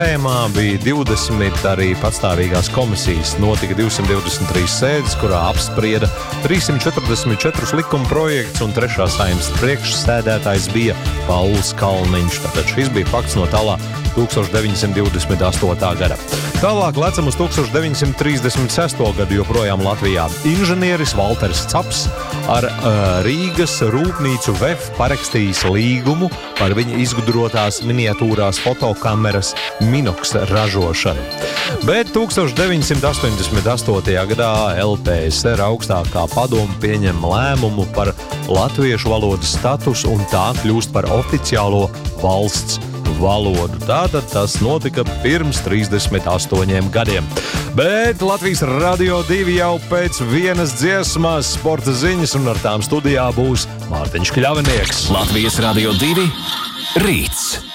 Tēmā bija 20 arī patstāvīgās komisijas. Notika 223 sēdes, kurā apsprieda 344 likuma projekts, un 3. Saeimas priekšsēdētājs bija Pauls Kalniņš. Tātad šis bija fakts no tālā 1928. gada. Tālāk lecam uz 1936. gadu joprojām Latvijā. Inženieris Valters Caps ar Rīgas rūpnīcu VEF parakstījis līgumu par viņa izgudrotās miniatūrās fotokameras Minox ražošanu. Bet 1988. gadā LPSR augstākā padome pieņem lēmumu par latviešu valodas statusu, un tā kļūst par oficiālo valsts valodu. Tātad tas notika pirms 38 gadiem. Bet Latvijas Radio 2 jau pēc vienas dziesmas sporta ziņas, un ar tām studijā būs Mārtiņš Kļavinieks. Latvijas Radio 2 rīts.